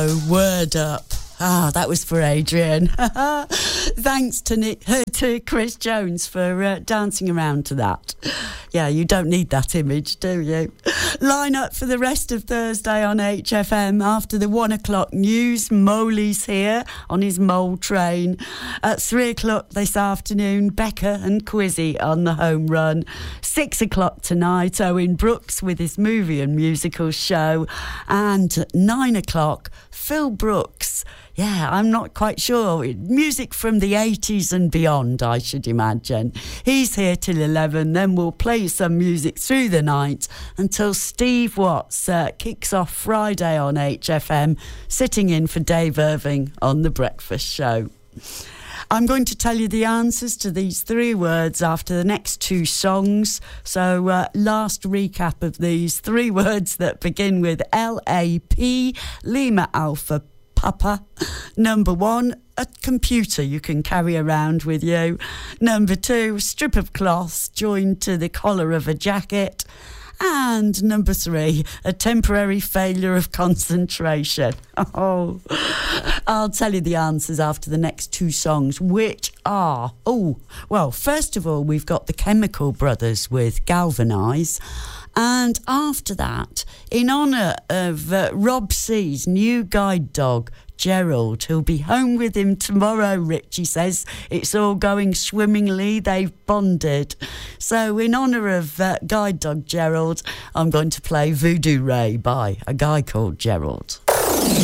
Go, Word Up. Ah, that was for Adrian. Thanks to Chris Jones for dancing around to that. Yeah, you don't need that image, do you? Line up for the rest of Thursday on HFM after the 1 o'clock news. Moley's here on his mole train. At 3 o'clock this afternoon, Becca and Quizzy on the home run. 6 o'clock tonight, Owen Brooks with his movie and musical show. And at 9 o'clock, Phil Brooks. Yeah, I'm not quite sure. Music from the 80s and beyond, I should imagine. He's here till 11, then we'll play some music through the night until Steve Watts kicks off Friday on HFM, sitting in for Dave Irving on The Breakfast Show. I'm going to tell you the answers to these 3 words after the next 2 songs. So, last recap of these 3 words that begin with LAP, Lima Alpha Papa. Number 1, a computer you can carry around with you. Number 2, strip of cloth joined to the collar of a jacket. And number 3, a temporary failure of concentration. Oh, I'll tell you the answers after the next 2 songs, which are... Oh, well, first of all, we've got the Chemical Brothers with Galvanise. And after that, in honour of Rob C's new guide dog, Gerald, who'll be home with him tomorrow, Richie says. It's all going swimmingly. They've bonded. So in honour of guide dog Gerald, I'm going to play Voodoo Ray by a guy called Gerald.